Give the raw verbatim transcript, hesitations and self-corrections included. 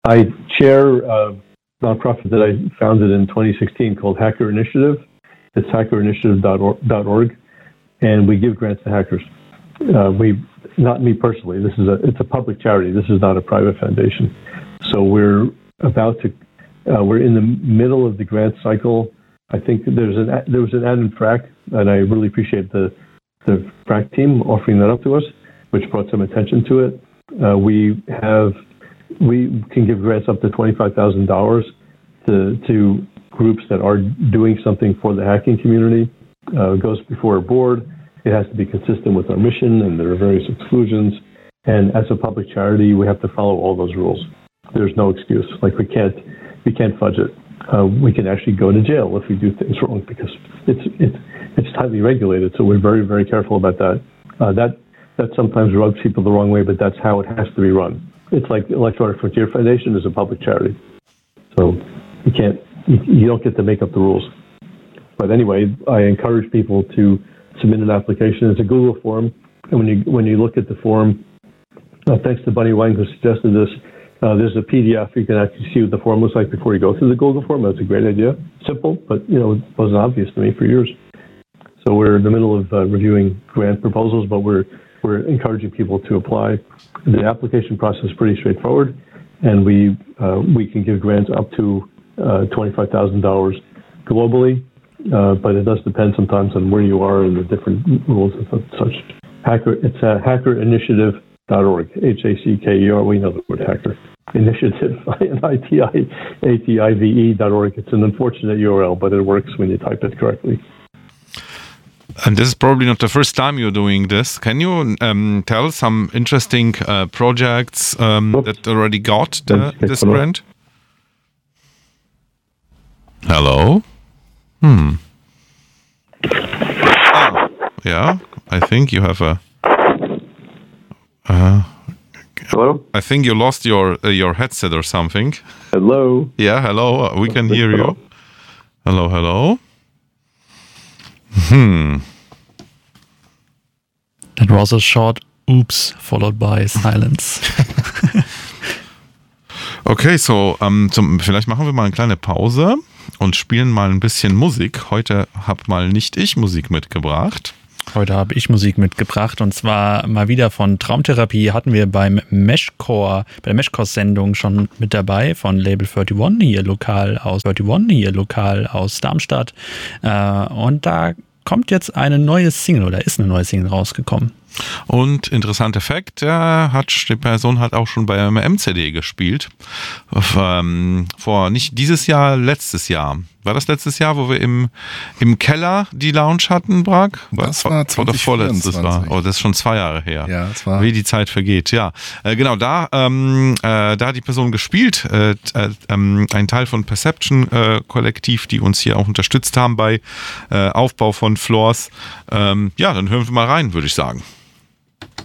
I chair a nonprofit that I founded in twenty sixteen called Hacker Initiative. It's hacker initiative dot org, and we give grants to hackers. Uh, we, not me personally. This is a it's a public charity. This is not a private foundation. So we're about to uh, we're in the middle of the grant cycle. I think there's an there was an ad in Frac, and I really appreciate the the Frac team offering that up to us, which brought some attention to it. Uh, we have we can give grants up to twenty-five thousand dollars to to groups that are doing something for the hacking community. Uh, it goes before a board. It has to be consistent with our mission, and there are various exclusions. And as a public charity, we have to follow all those rules. There's no excuse. Like we can't we can't fudge it. Uh, we can actually go to jail if we do things wrong because it's it's it's tightly regulated. So we're very very careful about that. Uh, that that sometimes rubs people the wrong way, but that's how it has to be run. It's like Electronic Frontier Foundation is a public charity, so you can't you, you don't get to make up the rules. But anyway, I encourage people to submit an application. It's a Google form, and when you when you look at the form, uh, thanks to Bunny Wang who suggested this. Uh, there's a P D F. You can actually see what the form looks like before you go through the Google form. That's a great idea. Simple, but you know, it wasn't obvious to me for years. So we're in the middle of uh, reviewing grant proposals, but we're we're encouraging people to apply. The application process is pretty straightforward, and we uh, we can give grants up to uh, twenty-five thousand dollars globally, uh, but it does depend sometimes on where you are and the different rules and such. Hacker, it's uh, hacker initiative dot org, H A C K E R. We know the word hacker. Initiative, I T I A T I V E dot org. It's an unfortunate U R L, but it works when you type it correctly. And this is probably not the first time you're doing this. Can you um, tell some interesting uh, projects um, that already got the, this grant? Hello? Hmm. Oh, yeah, I think you have a... Uh, Hello? I think you lost your uh, your headset or something. Hello? Yeah, hello. Uh, we can hear you. Hello, hello. Hmm. That was a short oops followed by silence. Okay, so, um, zum, vielleicht machen wir mal eine kleine Pause und spielen mal ein bisschen Musik. Heute hab mal nicht ich Musik mitgebracht. Heute habe ich Musik mitgebracht und zwar mal wieder von Traumtherapie hatten wir beim Meshcore, bei der Meshcore-Sendung schon mit dabei von Label einunddreißig hier lokal aus einunddreißig hier lokal aus Darmstadt und da kommt jetzt eine neue Single oder ist eine neue Single rausgekommen. Und interessanter Fakt, der hat, die Person hat auch schon bei einem M C D gespielt. Ähm, vor nicht dieses Jahr, letztes Jahr. War das letztes Jahr, wo wir im, im Keller die Lounge hatten, Brag? Das war Oder vorletztes war. Oh, das ist schon zwei Jahre her. Ja, das war. Wie die Zeit vergeht, ja. Äh, genau, da, ähm, äh, da hat die Person gespielt. Äh, äh, ähm, ein Teil von Perception äh, Kollektiv, die uns hier auch unterstützt haben bei äh, Aufbau von Floors. Ähm, ja, dann hören wir mal rein, würde ich sagen.